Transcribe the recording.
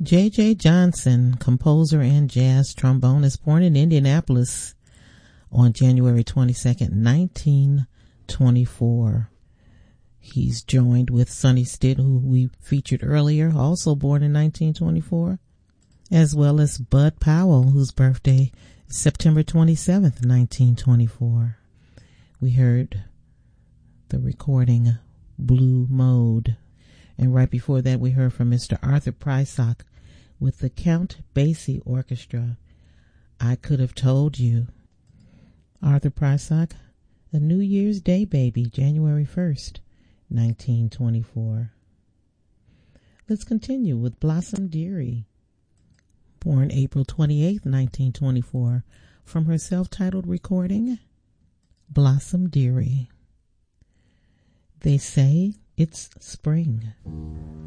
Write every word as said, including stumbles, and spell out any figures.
J J. Johnson, composer and jazz trombonist, born in Indianapolis on January twenty-second, nineteen twenty-four. He's joined with Sonny Stitt, who we featured earlier, also born in nineteen twenty-four, as well as Bud Powell, whose birthday is September twenty-seventh, nineteen twenty-four. We heard the recording Blue Mode. And right before that, we heard from Mister Arthur Prysock with the Count Basie Orchestra, I Could Have Told You. Arthur Prysock, a New Year's Day baby, January first, nineteen twenty-four. Let's continue with Blossom Dearie, born April twenty-eighth, nineteen twenty-four, from her self-titled recording, Blossom Dearie. They say it's spring.